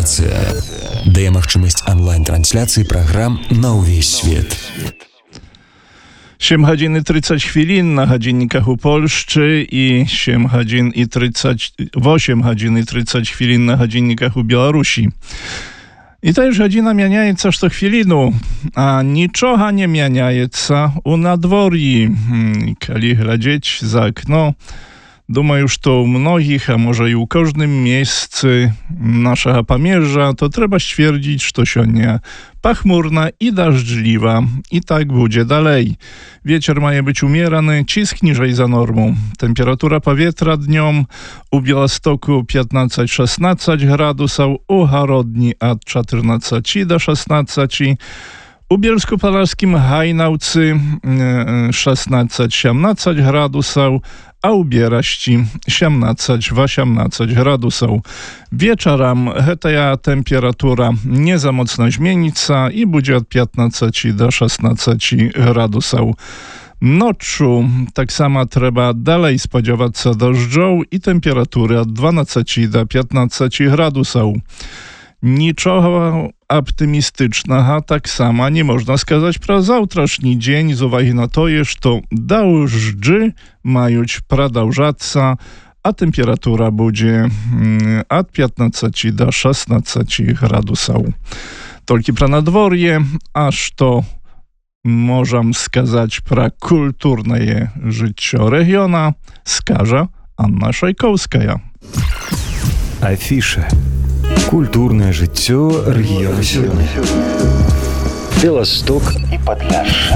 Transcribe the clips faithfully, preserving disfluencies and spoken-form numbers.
Інтэграцыя дае магчымасць онлайн-трансляцыі праграм на ўвесь свет. siedem godzin i trzydzieści chwilin na godzinnikach u Polszczy i siedem godzin i trzydzieści osiem godzin i trzydzieści chwilin na godzinnikach u Białorusi. I ta już godzina mieniajeca co chwilinu, a niczocha nie mieniajeca u nadworii. Kiedy глядеть za okno, думаю, что у многих, а może i u każdym miejscu naszego pamierza, to trzeba stwierdzić, że сегодня pachmurna i dażdżliwa. I tak będzie dalej. Wieczór ma być umierany, cisk niżej za normą. Temperatura powietrza dniom u Białostoku piętnaście szesnaście gradusów, u Harodni od czternaście do szesnastu, u Bielsku-Podlaskim Hajnałcy szesnaście siedemnaście gradusów, a u Bieraści siedemnaście osiemnaście gradusów. Wieczorem ta temperatura nie za mocno zmienica i będzie od piętnaście do szesnastu gradusów. Noczu tak samo trzeba dalej spodziewać się deszczu i temperatury od dwanaście do piętnastu gradusów. Niczego optymistycznego tak samo nie można skazać pro zawtrażni dzień z uwagi na to, że deszczy mają продолжać, a temperatura będzie od piętnastu do szesnastu gradusów. Tylko pro nadworje, aż to możemy skazać pro kulturne życie regiona, skaże Anna Szajkowska. Афіша. Культурное жыццё рэгіёна сёння. Беласток і Падляшша.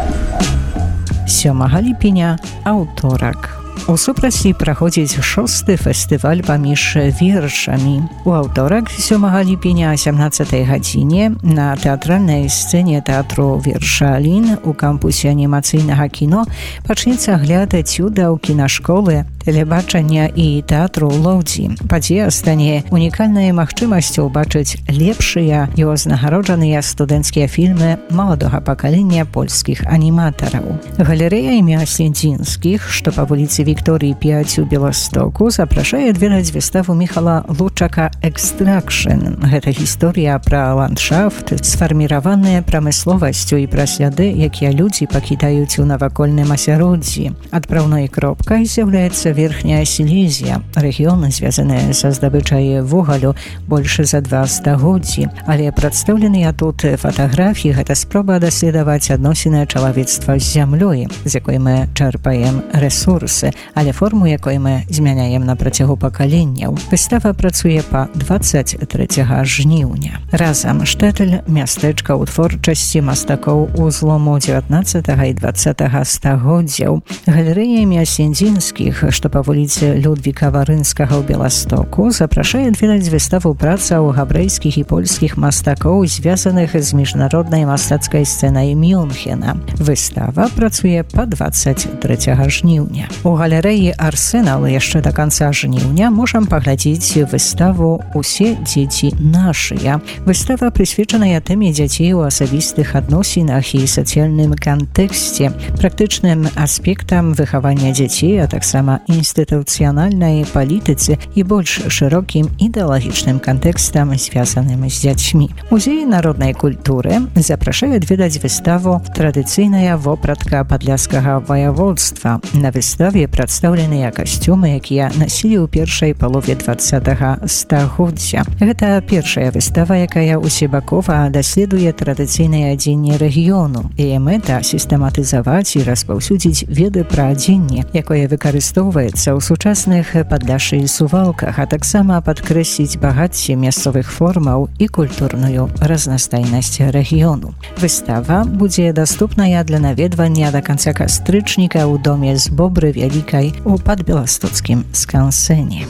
сёмага ліпеня аўторак. У супраці праходзіць шосты фестываль паміж вершамі. У аўторак сёмага ліпеня о сямнаццатай гадзіне на тэатральнай сцэне тэатру Вершалін у кампусе анімацыйнага кіно пачнецца агляд этюдаў кінашколы, тэлебачання і тэатру Лоўдзі. Падзея стане унікальнай магчымасцю ўбачыць лепшыя і ўзнагароджаныя студэнцкія фільмы маладога пакалення польскіх аніматараў. Галерэя імя Слендзінскіх, што па вуліцы Вікторыі пяць у Беластоку, запрашае адведаць выставу Міхала Лучака «Экстракшн». Гэта гісторыя пра ландшафт, сфарміраваная прамысловасцю і пра сляды, якія людзі пакідаюць у навакольным асяроддзі. Адпраўной кропкай з'яўляецца Верхняя Сілезія, рэгіон, звязаны са здабычай вугалю больш за два стагоддзі. Але прадстаўленыя тут фатаграфіі гэта спроба даследаваць адносіны чалавецтва з зямлёй, з якой мы чэрпаем рэсурсы, але форму, якой мы змяняем на працягу пакаленняў. Выстава працуе па дваццаць трэцяга жніўня. Разам Штэтэль, мястэчка ў творчасці мастакоў у злому дзевятнаццатага і дваццатага стагоддзяў. Галерэя імя Слендзінскіх, што па вуліцы Людвіка Варынскага ў Беластоку, запрашае адведаць выставу працаў габрэйскіх і польскіх мастакоў, звязаных з міжнароднай мастацкай сцэнай Мюнхена. Выстава працуе па дваццаць трэцяга жніўня. У галерэі «Арсенал» яшчэ да канца жніўня можам паглядзець выставу «Усе дзеці нашыя». Выстава прысвечаная тэме дзяцей у асабістых адносінах і сацыяльным кантэксце, практычным аспектам выхавання дзяцей, а таксама інстытуцыянальнай палітыцы і больш шырокім ідэалагічным кантэкстам, звязаным з дзяцьмі. Музей народнай культуры запрашае адведаць выставу «Традыцыйная вопратка падляшскага ваяводства». На выставе прадстаўленыя касцюмы, якія насілі ў першай палове дваццатага стагоддзя. Гэта першая выстава, якая усебакова даследуе традыцыйнае адзенне рэгіёну. Яе мэта сістэматызаваць і распаўсюдзіць веды пра адзенне, якое выкарыстоўваецца ў сучасных Падляшшы і Сувалках, а таксама падкрэсліць багацце мясцовых формаў і культурную разнастайнасць рэгіёну. Выстава будзе даступная для наведвання да канца кастрычніка ў доме з Бобры Вялікай у падбеластоцкім скансэне.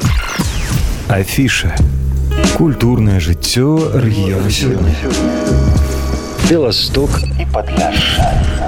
Афіша. Культурное жыццё рэгіёна сёння. Беласток і Падляшша.